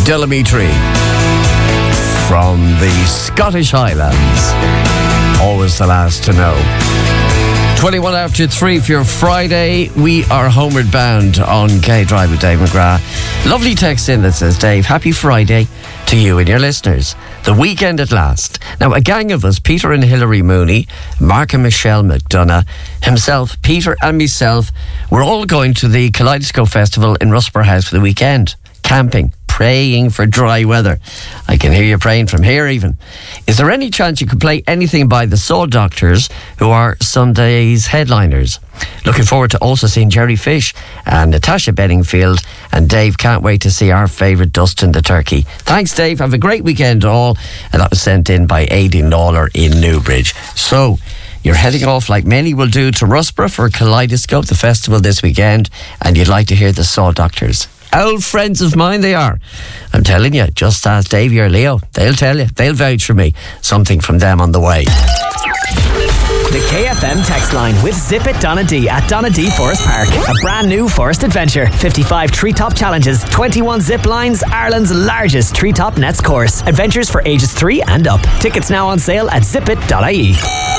Delamitri from the Scottish Highlands. Always the last to know. 21 after 3 for your Friday. We are homeward bound on K Drive with Dave McGrath. Lovely text in that says, Dave, happy Friday to you and your listeners. The weekend at last. Now, a gang of us, Peter and Hilary Mooney, Mark and Michelle McDonough, himself, Peter and myself, we're all going to the Kaleidoscope Festival in Rusper House for the weekend. Camping, praying for dry weather. I can hear you praying from here even. Is there any chance you could play anything by the Soul Doctors, who are Sunday's headliners? Looking forward to also seeing Jerry Fish and Natasha Bedingfield. And Dave, can't wait to see our favourite Dustin the Turkey. Thanks, Dave. Have a great weekend all. And that was sent in by Aidan Lawler in Newbridge. So, you're heading off, like many will do, to Rusper for Kaleidoscope, the festival this weekend, and you'd like to hear the Soul Doctors. Old friends of mine they are. I'm telling you, just ask Davey or Leo. They'll tell you. They'll vouch for me. Something from them on the way. The KFM text line with Zip It Donna D at Donna D Forest Park. A brand new forest adventure. 55 treetop challenges, 21 zip lines, Ireland's largest treetop nets course. Adventures for ages 3 and up. Tickets now on sale at zipit.ie.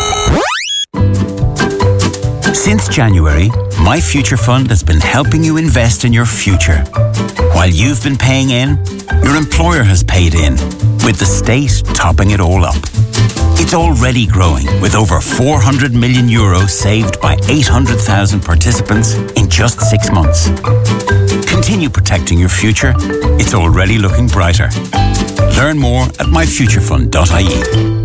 Since January, My Future Fund has been helping you invest in your future. While you've been paying in, your employer has paid in, with the state topping it all up. It's already growing, with over €400 million saved by 800,000 participants in just 6 months. Continue protecting your future. It's already looking brighter. Learn more at myfuturefund.ie.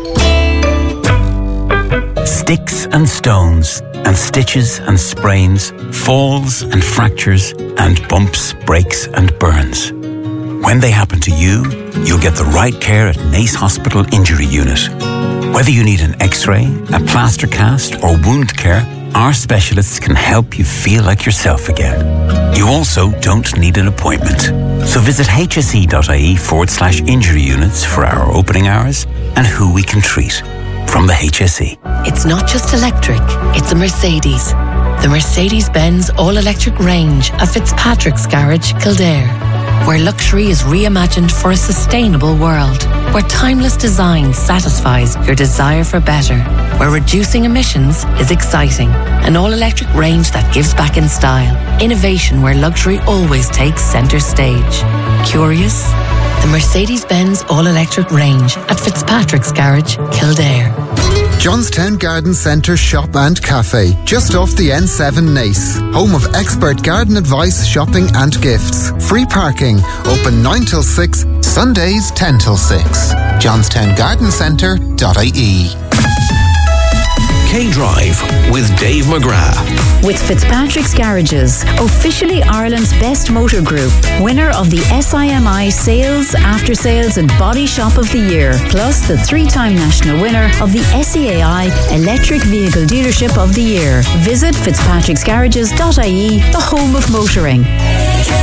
Sticks and stones and stitches and sprains, falls and fractures and bumps, breaks and burns. When they happen to you, you'll get the right care at Nace Hospital Injury Unit. Whether you need an X-ray, a plaster cast or wound care, our specialists can help you feel like yourself again. You also don't need an appointment. So visit hse.ie/injury units for our opening hours and who we can treat. From the HSE. It's not just electric, it's a Mercedes. The Mercedes-Benz all-electric range at Fitzpatrick's Garage, Kildare. Where luxury is reimagined for a sustainable world. Where timeless design satisfies your desire for better. Where reducing emissions is exciting. An all-electric range that gives back in style. Innovation where luxury always takes centre stage. Curious? The Mercedes-Benz all-electric range at Fitzpatrick's Garage, Kildare. Johnstown Garden Centre Shop and Cafe, just off the N7 Nace. Home of expert garden advice, shopping and gifts. Free parking, open 9 till 6, Sundays 10 till 6. johnstowngardencentre.ie. K-Drive with Dave McGrath. With Fitzpatrick's Garages, officially Ireland's best motor group, winner of the SIMI Sales, After Sales and Body Shop of the Year, plus the 3-time national winner of the SEAI Electric Vehicle Dealership of the Year. Visit fitzpatricksgarages.ie, the home of motoring.